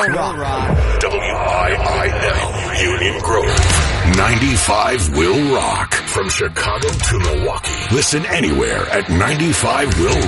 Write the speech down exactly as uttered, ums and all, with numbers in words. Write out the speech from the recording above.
will rock. W I I L, Union Grove. ninety-five will rock. From Chicago to Milwaukee. Listen anywhere at ninety-five will